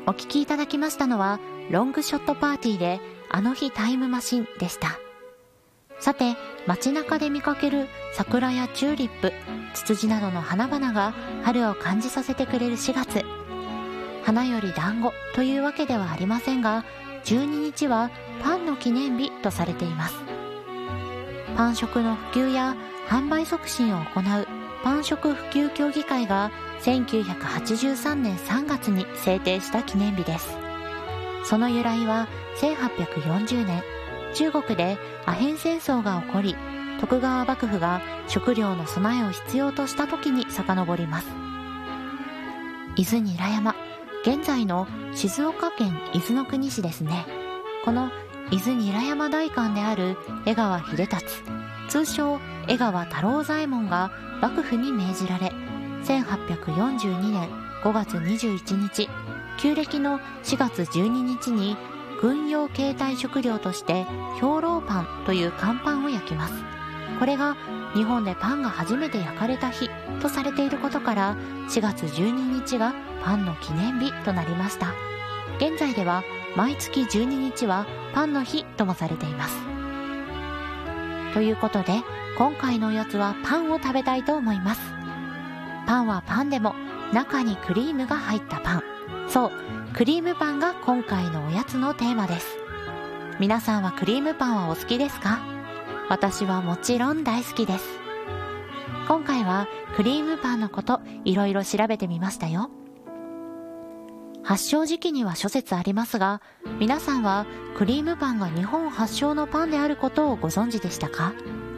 お聞きいただきましたのはロングショットパーティーであの日タイムマシンでした。さて、街中で見かける桜やチューリップ、ツツジなどの花々が春を感じさせてくれる4月。花より団子というわけではありませんが、12日はパンの記念日とされています。パン食の普及や販売促進を行うパン食普及協議会が1983年3月に制定した記念日です。その由来は1840年、中国でアヘン戦争が起こり、徳川幕府が食料の備えを必要とした時に遡ります。伊豆韮山、現在の静岡県伊豆の国市ですね。この伊豆韮山代官である江川秀達、通称江川太郎左衛門が幕府に命じられ、1842年5月21日、旧暦の4月12日に軍用携帯食料として兵糧パンという乾パンを焼きます。これが日本でパンが初めて焼かれた日とされていることから、4月12日がパンの記念日となりました。現在では毎月12日はパンの日ともされています。ということで、今回のおやつはパンを食べたいと思います。パンはパンでも中にクリームが入ったパン、そう、クリームパンが今回のおやつのテーマです。皆さんはクリームパンはお好きですか？私はもちろん大好きです。今回はクリームパンのこといろいろ調べてみましたよ。発祥時期には諸説ありますが、皆さんはクリームパンが日本発祥のパンであることをご存知でしたか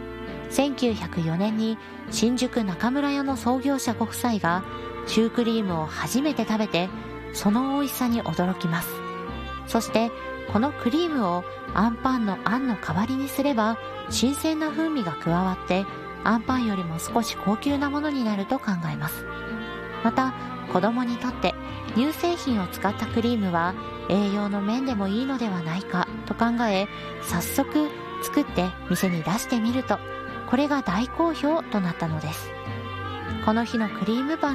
？1904年に新宿中村屋の創業者ご夫妻がシュークリームを初めて食べて、その美味しさに驚きます。そしてこのクリームをアンパンのあんの代わりにすれば、新鮮な風味が加わってアンパンよりも少し高級なものになると考えます。また子供にとって乳製品を使ったクリームは栄養の面でもいいのではないかと考え、早速作って店に出してみると、これが大好評となったのです。この日のクリームパン